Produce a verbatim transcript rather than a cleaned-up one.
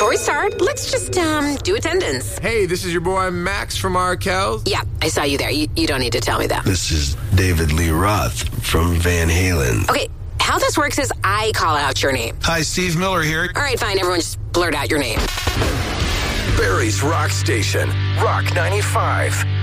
before we start, let's just um do attendance. Hey, this is your boy Max from Arkells. Yeah, I saw you there. You, you don't need to tell me that. This is David Lee Roth from Van Halen. Okay, how this works is I call out your name. Hi, Steve Miller here. All right, fine. Everyone just blurt out your name. Barry's Rock Station, Rock ninety-five.